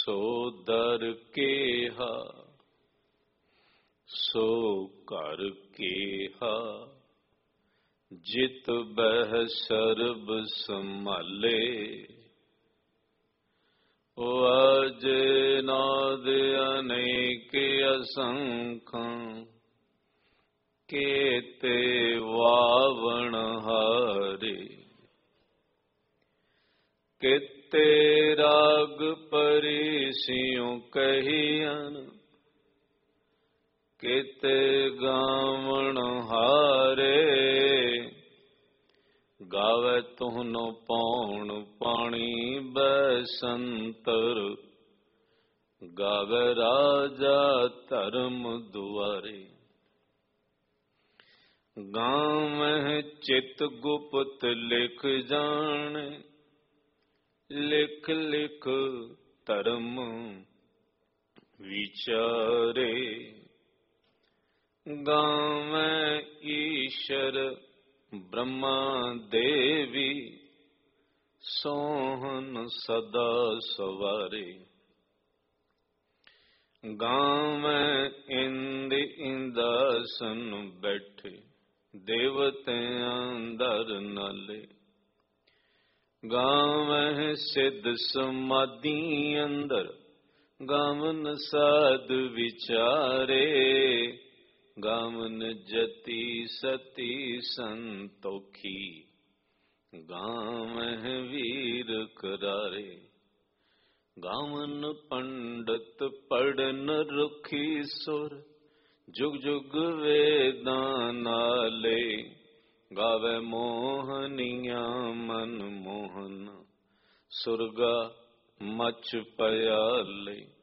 ਸੋ ਦਰ ਕੇਹਾ, ਸੋ ਘਰ ਕੇਹਾ। ਜਿਤ ਬਹਿ ਸਰਬ ਸੰਭਾਲੇ, ਵਾਜ ਨਾਦ ਅਨੇਕ ਅਸੰਖਾਂ। ਕੇਤੇ ਵਾਵਣ ਹਾਰੇ, ਕਿਤੇ ਰਾਗ ਪਰਿਸਿਉ ਕਹੀਅਨ। ਕਿਤੇ ਗਾਵਣ ਹਾਰੇ, ਗਾਵੇ ਤੁਹਨੋ ਪੌਣ ਪਾਣੀ ਬੈਸੰਤਰ। ਗਾਵੇ ਰਾਜਾ ਧਰਮ ਦੁਆਰੇ, ਗਾਵਹਿ ਚਿਤ ਗੁਪਤ ਲਿਖ ਜਾਣੈ। ਲਿਖ ਲਿਖ ਧਰਮ ਵਿਚਾਰੇ, ਗਾਵੈ ਈਸ਼ਰ ਬ੍ਰਹਮਾ ਦੇਵੀ। ਸੋਹਨ ਸਦਾ ਸਵਾਰੇ, ਗਾਵੈ ਇੰਦ ਇੰਦਾਸਨ ਬੈਠੇ। ਦੇਵਤਿਆਂ ਦਰ ਨਾਲੇ, ਗਾਵਹਿ ਸਿੱਧ ਸਮਾਧੀ ਅੰਦਰ। ਗਾਵਨ ਸਾਧ ਵਿਚਾਰੇ, ਗਾਵਨ ਜਤੀ ਸਤੀ ਸੰਤੋਖੀ। ਗਾਵਹਿ ਵੀਰ ਕਰਾਰੇ, ਗਾਵਨ ਪੰਡਤ ਪੜਨ ਰੁਖੀ ਸੁਰ। ਜੁਗ ਜੁਗ ਵੇਦਾਂ ਨਾਲੇ, ਗਾਵੇ ਮੋਹਨੀਆਂ ਮਨ ਮੋਹਨ। ਸੁਰਗਾ ਮਚ ਪਿਆਲੇ,